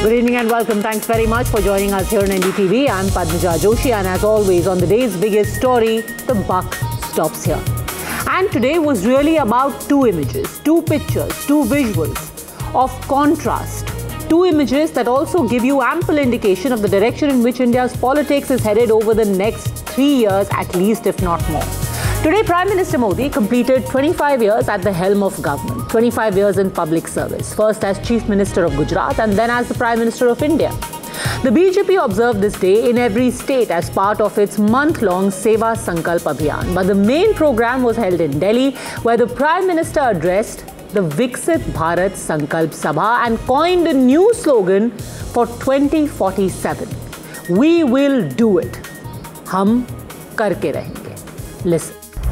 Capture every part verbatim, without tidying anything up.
Good evening and welcome. Thanks very much for joining us here on N D T V. I'm Padmaja Joshi, and as always on the day's biggest story, the buck stops here. And today was really about two images, two pictures, two visuals of contrast. Two images that also give you ample indication of the direction in which India's politics is headed over the next three years at least, if not more. Today, Prime Minister Modi completed twenty-five years at the helm of government, twenty-five years in public service, first as Chief Minister of Gujarat and then as the Prime Minister of India. The B J P observed this day in every state as part of its month-long Seva Sankalp Abhiyan. But the main program was held in Delhi, where the Prime Minister addressed the Viksit Bharat Sankalp Sabha and coined a new slogan for twenty forty-seven. We will do it. Hum karke rahenge. Listen.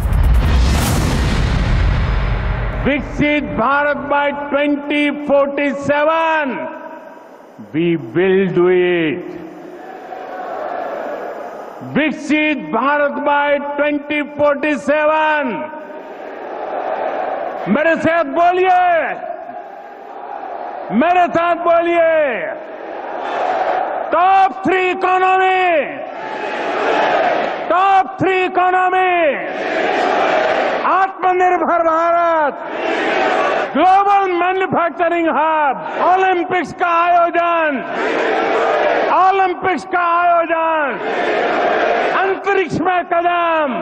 Viksit Bharat by twenty forty-seven. We will do it. Viksit Bharat by twenty forty-seven. मेरे साथ बोलिए, मेरे साथ बोलिए. Top three economy, top three economy, आत्मनिर्भर Bharat, global manufacturing hub, Olympics का आयोजन, Olympics का आयोजन, अंतरिक्ष में कदम.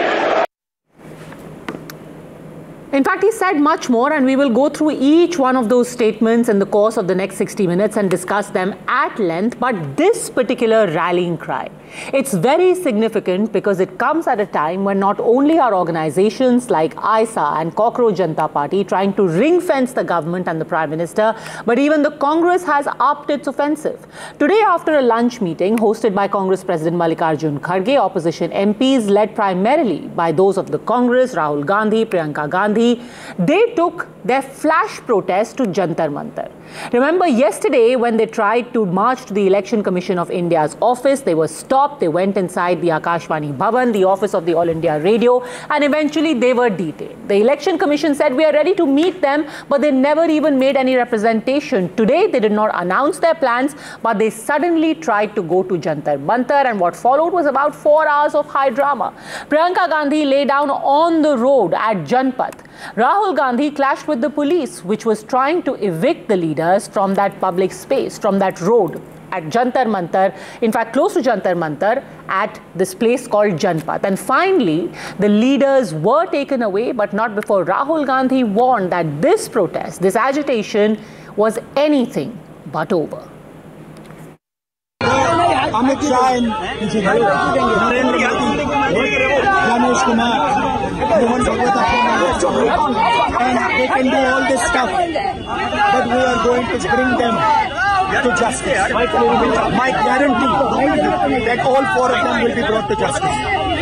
In fact, he said much more, and we will go through each one of those statements in the course of the next sixty minutes and discuss them at length. But this particular rallying cry, it's very significant because it comes at a time when not only are organizations like I S A and Cockroach Janata Party trying to ring-fence the government and the Prime Minister, but even the Congress has upped its offensive. Today, after a lunch meeting hosted by Congress President Mallikarjun Kharge, opposition M Ps led primarily by those of the Congress, Rahul Gandhi, Priyanka Gandhi, they took their flash protest to Jantar Mantar. Remember yesterday when they tried to march to the Election Commission of India's office, they were stopped. They went inside the Akashvani Bhavan, the office of the All India Radio, and eventually they were detained. The Election Commission said we are ready to meet them, but they never even made any representation. Today they did not announce their plans, but they suddenly tried to go to Jantar Mantar, and what followed was about four hours of high drama. Priyanka Gandhi lay down on the road at Janpath. Rahul Gandhi clashed with the police, which was trying to evict the leaders from that public space, from that road at Jantar Mantar, in fact close to Jantar Mantar, at this place called Janpath. And finally, the leaders were taken away, but not before Rahul Gandhi warned that this protest, this agitation, was anything but over. Amit Shah and Ganesh Kumar, Mohan Bhagwat, and they can do all this stuff, but we are going to bring them to justice. My guarantee that all four of them will be brought to justice.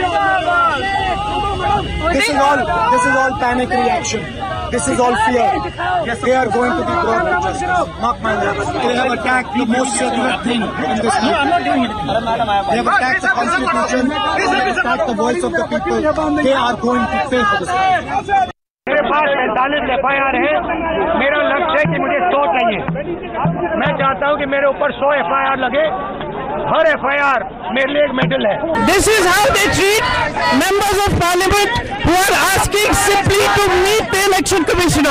This is all. This is all panic reaction. This is all fear. They are going to be brought to justice. Mark my words. They have attacked the most sacred thing in this country. They have attacked the Constitution. They have attacked the voice of the people. They are going to pay for this. मेरे पास पैंतालीस F I R है. मेरा लक्ष्य है कि मुझे सौ चाहिए. मैं चाहता हूं कि मेरे ऊपर सौ एफ आई आर लगे. हर एफ आई आर मेरे लिए एक मेडल है. This is how they treat members of parliament who are asking simply to meet the election commissioner.